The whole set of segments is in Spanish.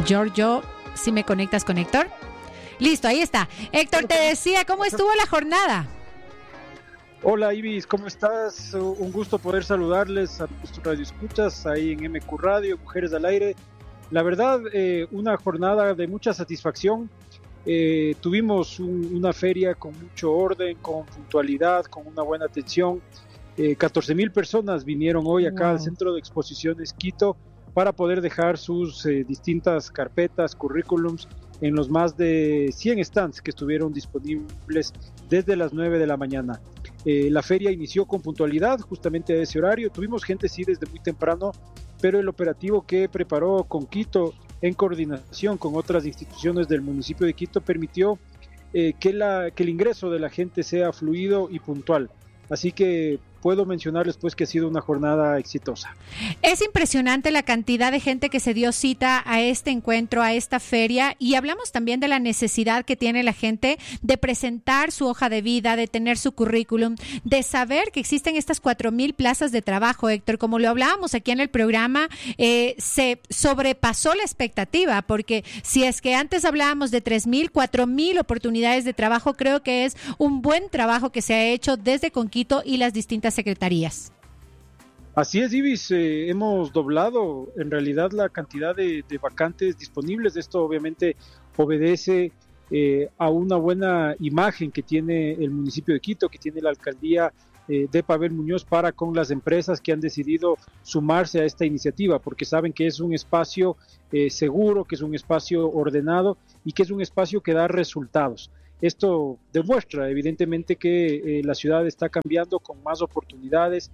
Giorgio, si me conectas con Héctor. Listo, ahí está. Héctor, te decía, ¿cómo estuvo la jornada? Hola Ibis, ¿cómo estás? Un gusto poder saludarles a nuestros radioescuchas ahí en MQ Radio, Mujeres al Aire. La verdad, una jornada de mucha satisfacción. Tuvimos una feria con mucho orden, con puntualidad, con una buena atención. 14,000 personas vinieron hoy acá al Centro de Exposiciones Quito para poder dejar sus distintas carpetas, currículums en los más de 100 stands que estuvieron disponibles desde las 9 de la mañana. La feria inició con puntualidad justamente a ese horario. Tuvimos gente sí desde muy temprano, pero el operativo que preparó con Quito en coordinación con otras instituciones del municipio de Quito permitió que el ingreso de la gente sea fluido y puntual. Así que puedo mencionarles pues que ha sido una jornada exitosa. Es impresionante la cantidad de gente que se dio cita a este encuentro, a esta feria, y hablamos también de la necesidad que tiene la gente de presentar su hoja de vida, de tener su currículum, de saber que existen estas 4,000 plazas de trabajo, Héctor. Como lo hablábamos aquí en el programa, se sobrepasó la expectativa, porque si es que antes hablábamos de 3,000, 4,000 oportunidades de trabajo, creo que es un buen trabajo que se ha hecho desde Conquito y las distintas secretarías. Así es, Ibis, hemos doblado en realidad la cantidad de vacantes disponibles. Esto obviamente obedece a una buena imagen que tiene el municipio de Quito, que tiene la alcaldía de Pavel Muñoz para con las empresas que han decidido sumarse a esta iniciativa, porque saben que es un espacio seguro, que es un espacio ordenado y que es un espacio que da resultados. Esto demuestra evidentemente que la ciudad está cambiando con más oportunidades.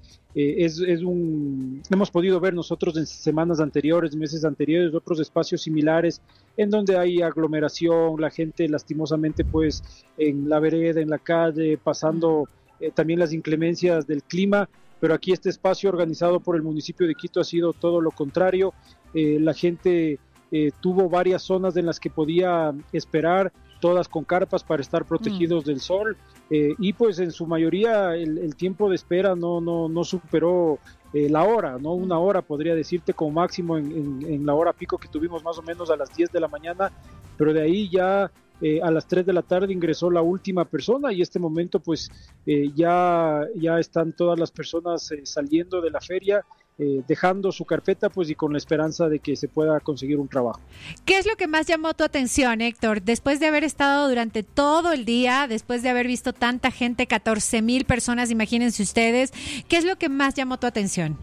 Hemos podido ver nosotros en semanas anteriores, meses anteriores, otros espacios similares en donde hay aglomeración, la gente lastimosamente pues en la vereda, en la calle, pasando también las inclemencias del clima, pero aquí este espacio organizado por el municipio de Quito ha sido todo lo contrario. La gente tuvo varias zonas en las que podía esperar, todas con carpas para estar protegidos del sol, y pues en su mayoría el tiempo de espera no superó la hora, ¿no? Una hora podría decirte como máximo en la hora pico que tuvimos más o menos a las 10 de la mañana, pero de ahí ya a las 3 de la tarde ingresó la última persona y este momento pues ya están todas las personas saliendo de la feria, dejando su carpeta pues y con la esperanza de que se pueda conseguir un trabajo. ¿Qué es lo que más llamó tu atención, Héctor? Después de haber estado durante todo el día, después de haber visto tanta gente, 14,000 personas, imagínense ustedes, ¿qué es lo que más llamó tu atención?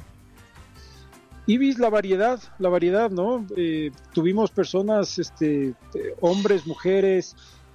Ibis, la variedad, ¿no? Tuvimos personas, hombres, mujeres,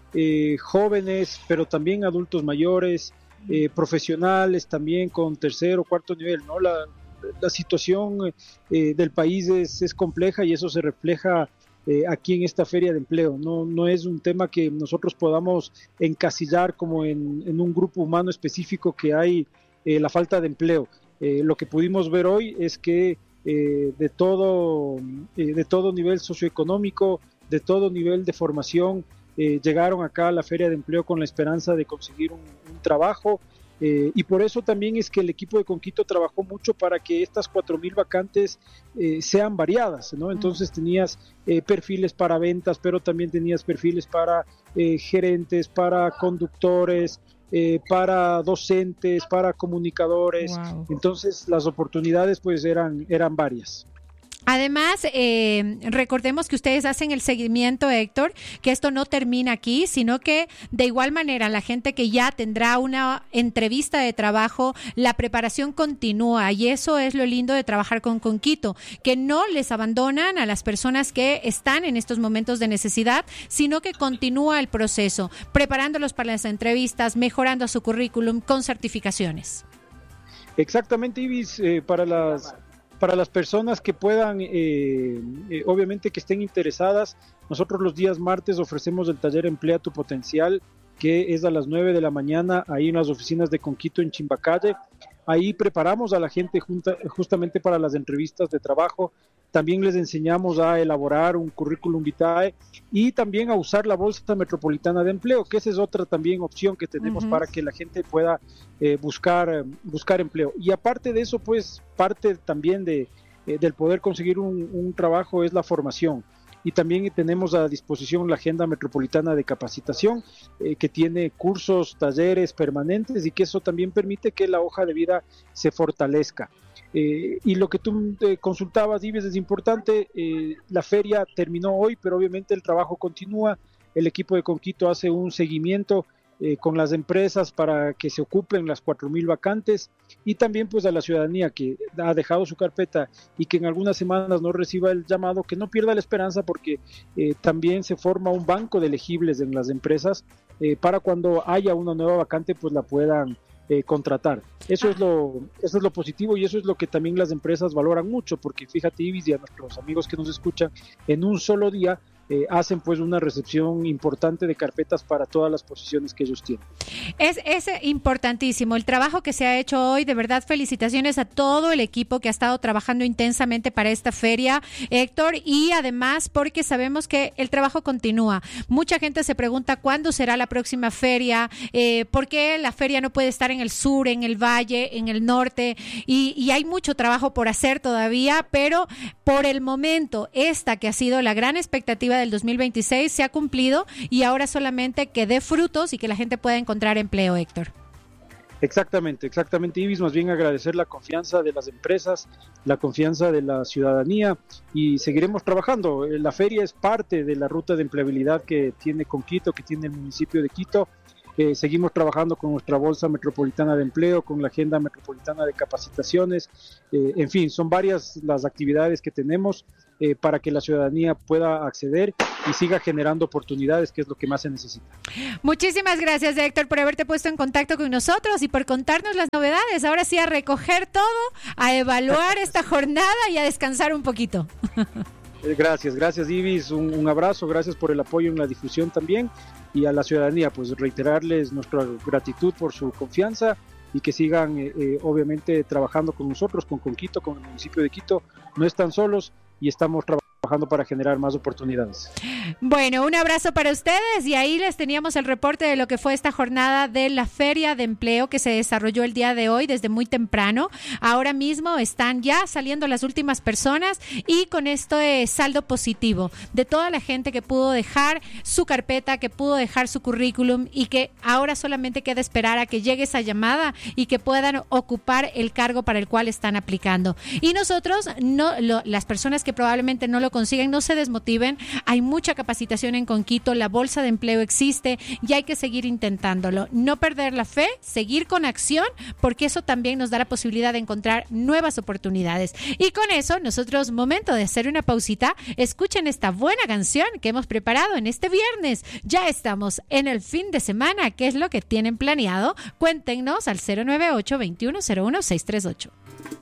jóvenes, pero también adultos mayores, profesionales también con tercer o cuarto nivel, ¿no? La situación del país es compleja y eso se refleja aquí en esta feria de empleo. No es un tema que nosotros podamos encasillar como en un grupo humano específico que hay la falta de empleo. Lo que pudimos ver hoy es que de todo nivel socioeconómico, de todo nivel de formación, llegaron acá a la feria de empleo con la esperanza de conseguir un trabajo. Y por eso también es que el equipo de Conquito trabajó mucho para que estas 4,000 vacantes sean variadas, ¿no? Entonces tenías perfiles para ventas, pero también tenías perfiles para gerentes, para conductores, para docentes, para comunicadores. Wow. Entonces las oportunidades pues eran varias. Además, recordemos que ustedes hacen el seguimiento, Héctor, que esto no termina aquí, sino que de igual manera la gente que ya tendrá una entrevista de trabajo, la preparación continúa y eso es lo lindo de trabajar con Conquito, que no les abandonan a las personas que están en estos momentos de necesidad, sino que continúa el proceso, preparándolos para las entrevistas, mejorando su currículum con certificaciones. Exactamente, Ibis, para las personas que puedan, obviamente que estén interesadas, nosotros los días martes ofrecemos el taller Emplea tu Potencial, que es a las 9 de la mañana, ahí en las oficinas de Conquito en Chimbacalle. Ahí preparamos a la gente justamente para las entrevistas de trabajo. También les enseñamos a elaborar un currículum vitae y también a usar la Bolsa Metropolitana de Empleo, que esa es otra también opción que tenemos para que la gente pueda buscar empleo. Y aparte de eso, pues parte también del poder conseguir un trabajo es la formación. y también tenemos a disposición la Agenda Metropolitana de Capacitación, que tiene cursos, talleres permanentes, y que eso también permite que la hoja de vida se fortalezca. Y lo que tú consultabas, Ives, es importante. La feria terminó hoy, pero obviamente el trabajo continúa. El equipo de Conquito hace un seguimiento con las empresas para que se ocupen las 4,000 vacantes, y también pues a la ciudadanía que ha dejado su carpeta y que en algunas semanas no reciba el llamado, que no pierda la esperanza, porque también se forma un banco de elegibles en las empresas para cuando haya una nueva vacante pues la puedan contratar. Eso es lo positivo, y eso es lo que también las empresas valoran mucho, porque fíjate, Ibis, y a nuestros amigos que nos escuchan, en un solo día hacen pues una recepción importante de carpetas para todas las posiciones que ellos tienen. Es importantísimo el trabajo que se ha hecho hoy. De verdad, felicitaciones a todo el equipo que ha estado trabajando intensamente para esta feria, Héctor, y además porque sabemos que el trabajo continúa. Mucha gente se pregunta cuándo será la próxima feria, por qué la feria no puede estar en el sur, en el valle, en el norte, y hay mucho trabajo por hacer todavía, pero por el momento esta que ha sido la gran expectativa del 2026 se ha cumplido, y ahora solamente que dé frutos y que la gente pueda encontrar empleo, Héctor. Exactamente, Ibis, más bien agradecer la confianza de las empresas, la confianza de la ciudadanía, y seguiremos trabajando. La feria es parte de la ruta de empleabilidad que tiene Conquito, que tiene el municipio de Quito. Seguimos trabajando con nuestra Bolsa Metropolitana de Empleo, con la Agenda Metropolitana de Capacitaciones, en fin, son varias las actividades que tenemos para que la ciudadanía pueda acceder y siga generando oportunidades, que es lo que más se necesita. Muchísimas gracias, Héctor, por haberte puesto en contacto con nosotros y por contarnos las novedades. Ahora sí, a recoger todo, a evaluar esta jornada y a descansar un poquito. Gracias, Ibis, un abrazo, gracias por el apoyo en la difusión también, y a la ciudadanía pues reiterarles nuestra gratitud por su confianza, y que sigan obviamente trabajando con nosotros, con Conquito, con el municipio de Quito. No están solos y estamos trabajando para generar más oportunidades. Bueno, un abrazo para ustedes, y ahí les teníamos el reporte de lo que fue esta jornada de la Feria de Empleo que se desarrolló el día de hoy desde muy temprano. Ahora mismo están ya saliendo las últimas personas, y con esto es saldo positivo de toda la gente que pudo dejar su carpeta, que pudo dejar su currículum, y que ahora solamente queda esperar a que llegue esa llamada y que puedan ocupar el cargo para el cual están aplicando. Y nosotros, las personas que probablemente no lo consiguen, no se desmotiven. Hay mucha capacitación en Conquito, la bolsa de empleo existe y hay que seguir intentándolo. No perder la fe, seguir con acción, porque eso también nos da la posibilidad de encontrar nuevas oportunidades. Y con eso, nosotros, momento de hacer una pausita. Escuchen esta buena canción que hemos preparado en este viernes. Ya estamos en el fin de semana. ¿Qué es lo que tienen planeado? Cuéntenos al 098-2101-638.